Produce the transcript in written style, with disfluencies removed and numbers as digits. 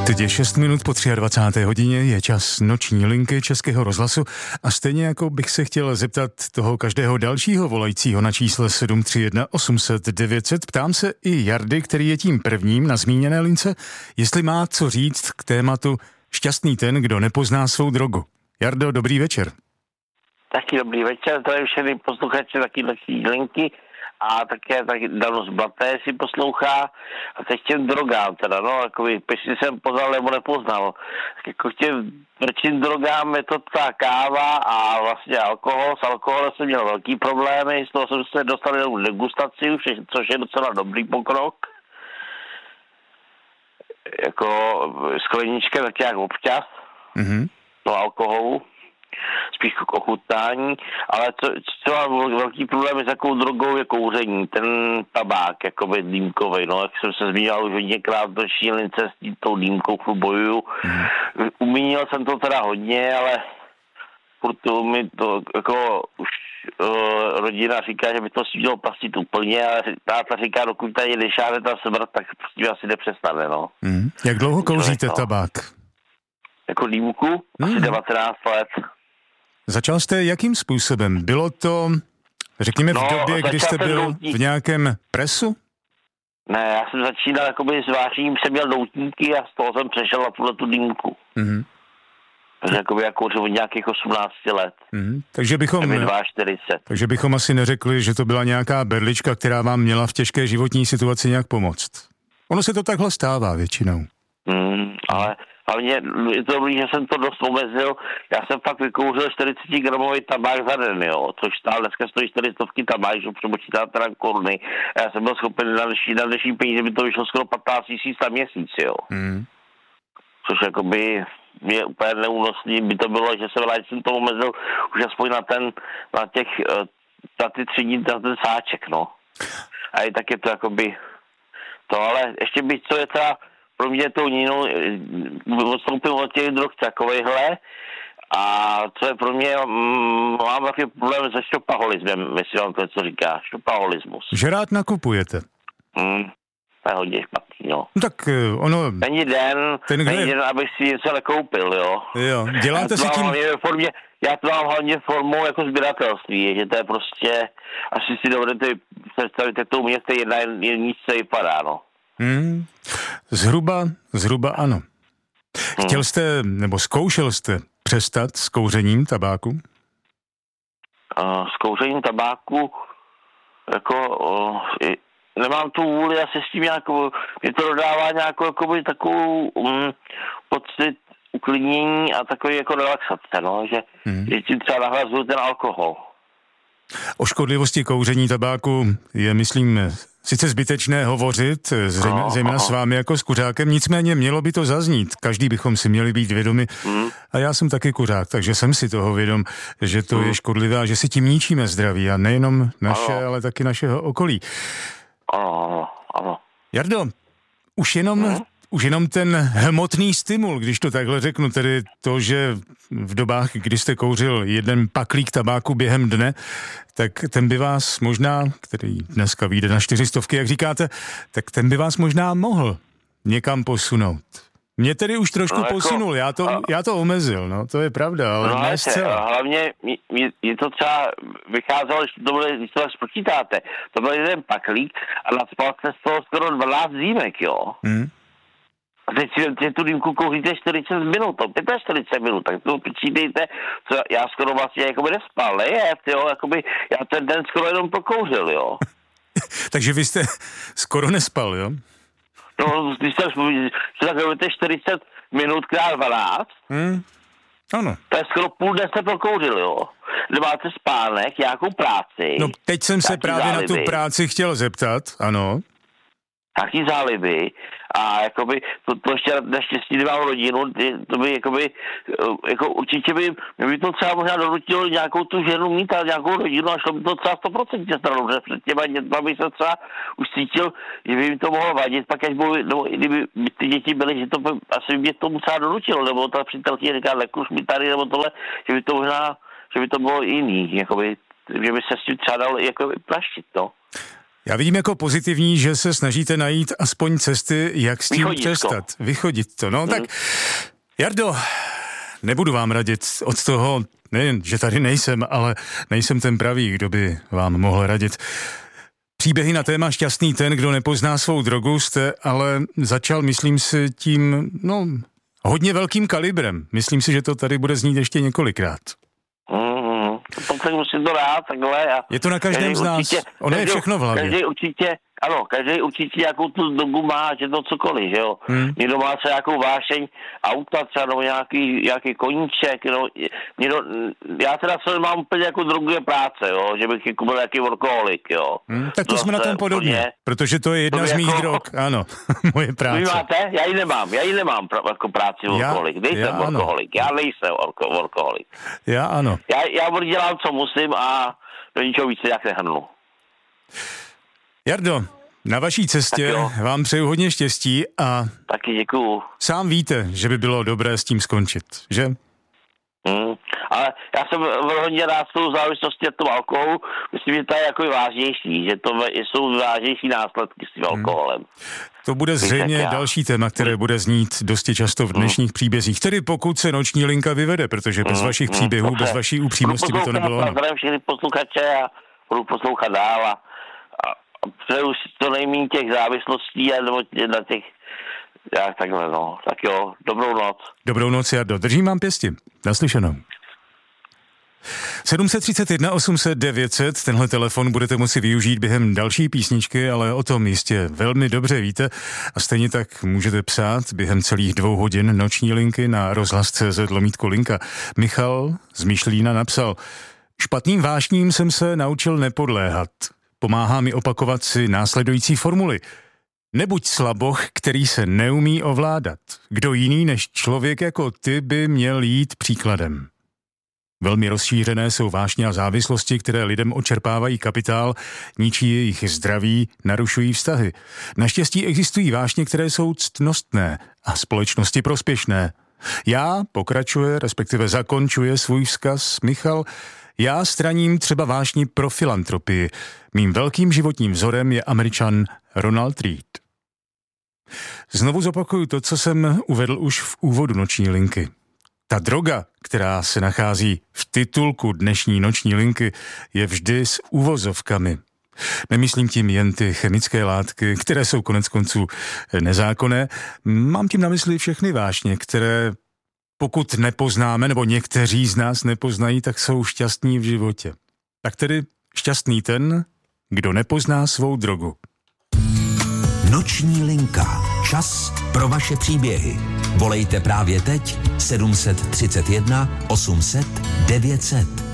Teď je 6 minut po 23. hodině, je čas noční linky Českého rozhlasu a stejně jako bych se chtěl zeptat toho každého dalšího volajícího na čísle 731 800 900, ptám se i Jardy, který je tím prvním na zmíněné lince, jestli má co říct k tématu šťastný ten, kdo nepozná svou drogu. Jardo, dobrý večer. Taky dobrý večer, tady všechny posluchače taky noční linky a také taky Danos Blaté si poslouchá a teď těm drogám teda, no, jakoby, jestli jsem poznal nebo nepoznal. Jako těm prčím drogám je to ta káva a vlastně alkohol. S alkoholem jsem měl velký problémy, z toho jsem se dostal jenom degustaci, což je docela dobrý pokrok. Jako sklenička tak jak občas, no alkoholu. Spíš k ochutnání, ale co má velký problém s takovou drogou je kouření, ten tabák, jakoby dýmkovej, no, jak jsem se zmínil už hodněkrát do šílince s tou dýmkou bojuju. Umínil jsem to teda hodně, ale furt mi to, jako už rodina říká, že by to si mělo pastit úplně, ale táta říká, dokud tady nešáhne ta smrt, tak prostě asi nepřestane, no. Jak dlouho kouříte tabák? Jako dýmku? Asi 19 let. Začal jste jakým způsobem? Bylo to, řekněme, v době, kdy jste byl v nějakém presu? Ne, já jsem začínal jakoby s vářením, jsem měl doutníky a z toho jsem přešel na tu dýmku. Takže jakoby já kouřil od nějakých 18 let. Takže bychom asi neřekli, že to byla nějaká berlička, která vám měla v těžké životní situaci nějak pomoct. Ono se to takhle stává většinou. Ale hlavně je to dobrý, že jsem to dost omezil. Já jsem fakt vykouřil 40-gramový tabák za den, jo, což stále dneska stojí 400 tabák, že přepočítá teda koruny. A já jsem byl schopen na dnešní peníze, by to vyšlo skoro 15 000 na měsíc, jo. Což jakoby je úplně neúnosný, by to bylo, že jsem to omezil už aspoň na ty 3 dní, na ten sáček, no. A i tak je to jakoby to, ale ještě bych, co je třeba pro mě tou nínou, odstoupím od těch drog takovejhle a co je pro mě, mám takový problém se štopaholismem, jestli vám to něco říká, štopaholismus. Že rád nakupujete? To je hodně špatný, jo. No tak ono... Není den, abych si něco nekoupil, jo. Jo, děláte si tím... Já to mám hlavně formou jako sběratelství, že to je prostě, asi si dovedete představit, jak to u mě v té jedničce vypadá, no. Zhruba ano. Chtěl jste, nebo zkoušel jste přestat s kouřením tabáku? S kouřením tabáku, jako, nemám tu vůli, asi s tím nějakou, mě to dodává nějakou, jakoby, takovou pocit uklidnění a takový jako relaxace, no, že tím třeba nahlazuju ten alkohol. O škodlivosti kouření tabáku je, myslím, sice zbytečné hovořit, zejména s vámi jako s kuřákem, nicméně mělo by to zaznít. Každý bychom si měli být vědomi. A já jsem taky kuřák, takže jsem si toho vědom, že to je škodlivé a že si tím ničíme zdraví a nejenom naše, ale taky našeho okolí. Ano. Jardo, už jenom ten hmotný stimul, když to takhle řeknu, tedy to, že v dobách, kdy jste kouřil jeden paklík tabáku během dne, tak ten by vás možná, který dneska vyjde na 400, jak říkáte, tak ten by vás možná mohl někam posunout. Mě tedy už trošku posunul, já to omezil, no, to je pravda, ale ne zcela. Hlavně je to třeba vycházelo, když to spočítáte, to byl jeden paklík a nadspal se z toho skoro 12 zímek, jo. A teď si tu dýmku kouříte 40 minut, 45 minut, tak to počítejte, co já skoro vlastně jakoby nespal, jakoby já ten den skoro jenom pokouřil, jo. Takže vy jste skoro nespal, jo? No, když jste 40 minut krát 12, ano. To je skoro půl dne jste prokouřil, jo. Nemáte spánek, nějakou práci. No, teď jsem se právě na tu práci chtěl zeptat, ano. Taky záliby a jakoby to ještě naštěstí nemám rodinu, to by jakoby, jako určitě by to třeba možná donutilo nějakou tu ženu mít a nějakou rodinu a šlo by to třeba 100% stranou, že před těma dětma by se třeba už cítil, že by mi to mohlo vadit, pak až kdyby ty děti byly, že to by, asi by mě tomu třeba donutilo, nebo ta přítelkyně říká, nekuř mi tady, nebo tohle, že by to možná, že by to bylo jiný, jakoby, že by se s tím třeba dal jakoby plaštit, no. Já vidím jako pozitivní, že se snažíte najít aspoň cesty, jak s tím přestat. Vychodit to. No tak, Jardo, nebudu vám radit od toho, nejen, že tady nejsem, ale nejsem ten pravý, kdo by vám mohl radit. Příběhy na téma Šťastný ten, kdo nepozná svou drogu, jste ale začal, myslím si, tím, hodně velkým kalibrem. Myslím si, že to tady bude znít ještě několikrát. To musím to rád, takhle. Je to na každém z nás. Ono je všechno v hlavě. Každý určitě jakou tu drogu má, že to cokoliv, že jo. Někdo má třeba nějakou vášeň auta, třeba nebo nějaký koníček, já teda se mám úplně jako drogu je práce, jo, že bych jako byl nějaký workoholik, jo. Tak to jsme na tom podobně, protože to je jedna z mých drog, ano, moje práce. Vy máte? Já ji nemám jako práci workoholik, nejsem workoholik, já nejsem workoholik. Já ano. Já dělám, co musím a do ničeho více jak nehrnu. Jardo, na vaší cestě vám přeju hodně štěstí a taky děkuju. Sám víte, že by bylo dobré s tím skončit, že? Ale já jsem hodně rád s tou závislostí a tou alkoholu. Myslím, že to je jako vážnější, že to jsou vážnější následky s tím alkoholem. To bude zřejmě další téma, které bude znít dosti často v dnešních příbězích. Tedy pokud se noční linka vyvede, protože bez vašich příběhů, bez vaší upřímnosti by to nebylo ono. Zdravím všechny posluchače a budu poslouchat dál a přeju si to nejméně těch závislostí a nebo na těch, takhle tak jo, dobrou noc. Dobrou noc, Jardo, držím vám pěsti, naslyšenou. 731 800 900, tenhle telefon budete moci využít během další písničky, ale o tom jistě velmi dobře víte a stejně tak můžete psát během celých 2 hodin noční linky na rozhlas.cz/linka. Michal z Myšlína napsal: špatným vášním jsem se naučil nepodléhat. Pomáhá mi opakovat si následující formuly. Nebuď slaboch, který se neumí ovládat. Kdo jiný než člověk jako ty by měl jít příkladem. Velmi rozšířené jsou vášně a závislosti, které lidem odčerpávají kapitál, ničí jejich zdraví, narušují vztahy. Naštěstí existují vášně, které jsou ctnostné a společnosti prospěšné. Já, pokračuje, respektive zakončuje svůj vzkaz Michal, já straním třeba vášni pro filantropii. Mým velkým životním vzorem je Američan Ronald Reagan. Znovu zopakuju to, co jsem uvedl už v úvodu noční linky. Ta droga, která se nachází v titulku dnešní noční linky, je vždy s uvozovkami. Nemyslím tím jen ty chemické látky, které jsou koneckonců nezákonné. Mám tím na mysli všechny vášně, které pokud nepoznáme, nebo někteří z nás nepoznají, tak jsou šťastní v životě. Tak tedy šťastný ten, kdo nepozná svou drogu. Noční linka. Čas pro vaše příběhy. Volejte právě teď 731 800 900.